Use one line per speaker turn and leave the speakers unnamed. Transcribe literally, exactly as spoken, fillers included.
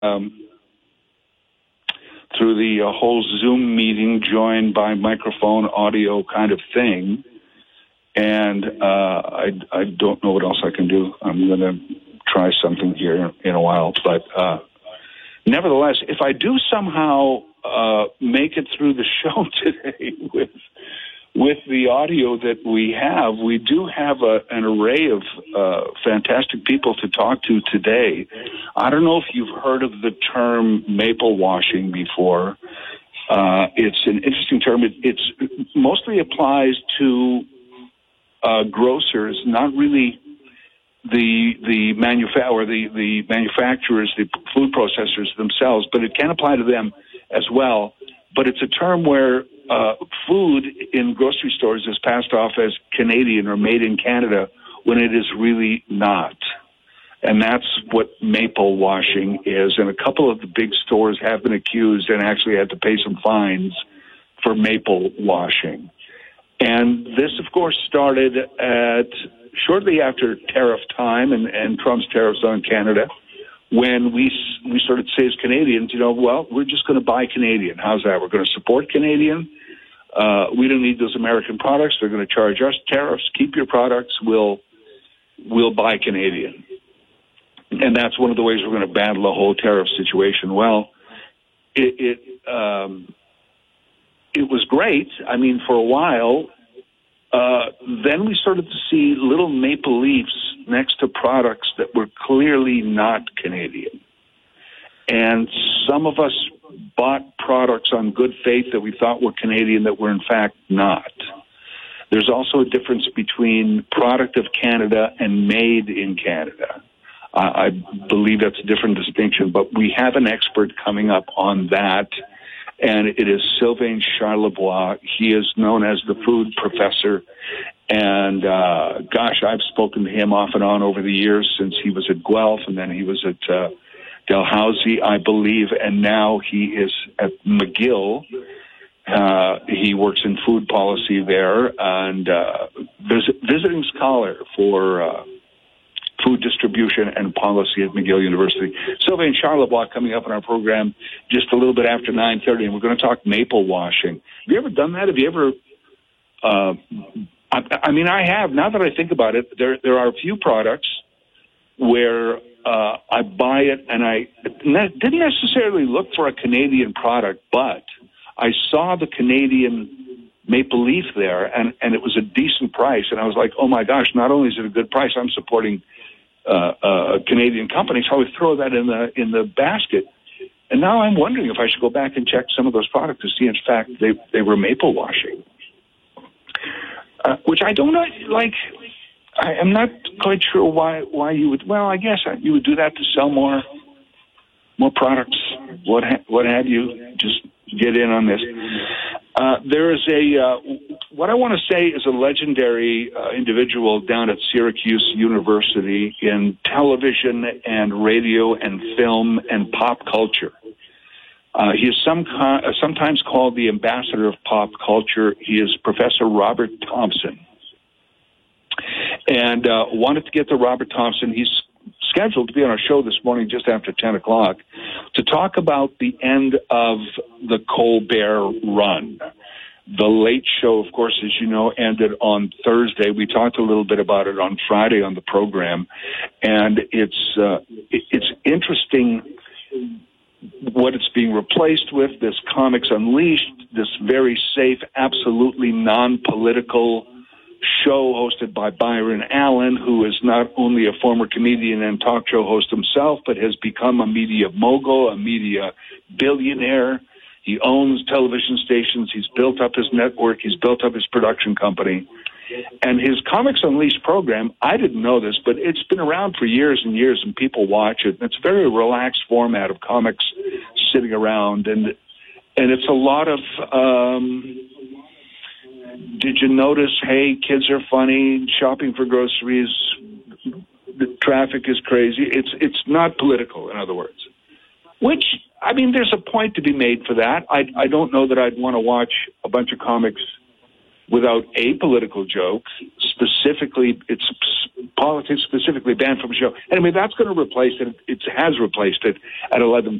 um, through the uh, whole Zoom meeting, joined by microphone audio kind of thing. And uh, I, I don't know what else I can do. I'm going to try something here in a while. But uh, nevertheless, if I do somehow uh, make it through the show today with with the audio that we have, we do have a, an array of uh, fantastic people to talk to today. I don't know if you've heard of the term maple washing before. Uh, it's an interesting term. It it's mostly applies to uh, grocers, not really the the manufa- or the, the manufacturers, the food processors themselves, but it can apply to them as well. But it's a term where uh, food in grocery stores is passed off as Canadian or made in Canada when it is really not. And that's what maple washing is. And a couple of the big stores have been accused and actually had to pay some fines for maple washing. And this, of course, started at shortly after tariff time and, and Trump's tariffs on Canada, when we we started to say as Canadians, you know, well, we're just going to buy Canadian. How's that? We're going to support Canadian. Uh, we don't need those American products. They're going to charge us tariffs. Keep your products. We'll we'll buy Canadian. And that's one of the ways we're going to battle the whole tariff situation. Well, it it, um, it was great. I mean, for a while. Uh, then we started to see little maple leafs next to products that were clearly not Canadian. And some of us bought products on good faith that we thought were Canadian that were in fact not. There's also a difference between product of Canada and made in Canada. Uh, I believe that's a different distinction, but we have an expert coming up on that. And it is Sylvain Charlebois. He is known as the food professor. And, uh, gosh, I've spoken to him off and on over the years since he was at Guelph, and then he was at uh, Dalhousie, I believe, and now he is at McGill. Uh, he works in food policy there, and uh, visit, visiting scholar for uh, food distribution and policy at McGill University. Sylvain Charlebois coming up in our program just a little bit after nine thirty, and we're going to talk maple washing. Have you ever done that? Have you ever, uh, I, I mean, I have. Now that I think about it, there there are a few products where uh, I buy it, and I didn't necessarily look for a Canadian product, but I saw the Canadian maple leaf there, and, and it was a decent price, and I was like, oh my gosh, not only is it a good price, I'm supporting Uh, uh, Canadian companies. So I would throw that in the in the basket, and now I'm wondering if I should go back and check some of those products to see, in fact, they they were maple washing, uh, which I don't know. Like, I am not quite sure why why you would. Well, I guess you would do that to sell more more products. What ha- what have you? Just get in on this. Uh, there is a, uh, what I want to say is a legendary uh, individual down at Syracuse University in television and radio and film and pop culture. Uh, he is some co- uh, sometimes called the ambassador of pop culture. He is Professor Robert Thompson. And uh, wanted to get to Robert Thompson. He's scheduled to be on our show this morning just after ten o'clock to talk about the end of the Colbert run. The Late Show, of course, as you know, ended on Thursday. We talked a little bit about it on Friday on the program, and it's uh, it's interesting what it's being replaced with, this Comics Unleashed, this very safe, absolutely non-political show hosted by Byron Allen, who is not only a former comedian and talk show host himself, but has become a media mogul, a media billionaire. He owns television stations. He's built up his network. He's built up his production company. And his Comics Unleashed program, I didn't know this, but it's been around for years and years, and people watch it. It's a very relaxed format of comics sitting around, and and it's a lot of... Um, Did you notice, hey, kids are funny, shopping for groceries, the traffic is crazy. It's it's not political, in other words. Which, I mean, there's a point to be made for that. I, I don't know that I'd want to watch a bunch of comics without apolitical jokes. Specifically, it's politics specifically banned from the show. Anyway, that's going to replace it. It has replaced it at eleven